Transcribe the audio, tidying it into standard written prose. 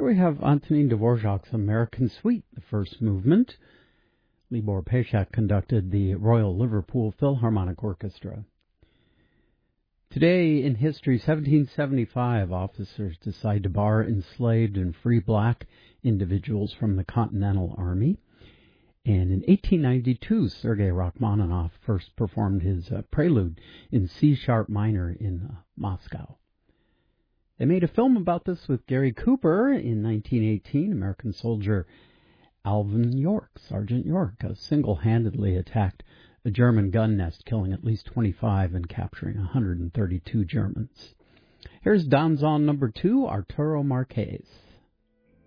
Here we have Antonin Dvorak's American Suite, the first movement. Libor Paishak conducted the Royal Liverpool Philharmonic Orchestra. Today in history, 1775, officers decide to bar enslaved and free black individuals from the Continental Army. And in 1892, Sergei Rachmaninoff first performed his prelude in C-sharp minor in Moscow. They made a film about this with Gary Cooper in 1918. American soldier Alvin York, Sergeant York, single-handedly attacked a German gun nest, killing at least 25 and capturing 132 Germans. Here's Danzon number 2, Arturo Marquez.